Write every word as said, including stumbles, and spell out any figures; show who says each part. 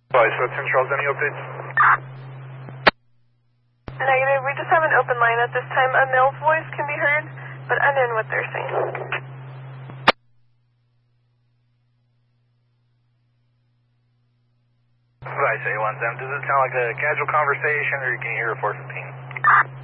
Speaker 1: Vice, that's in Charles, any updates?
Speaker 2: Negative, we just have an open line at this time. A male's voice can be heard, but unknown what they're saying.
Speaker 1: Vice A one seven, does it sound like a casual conversation or can you hear a four fifteen?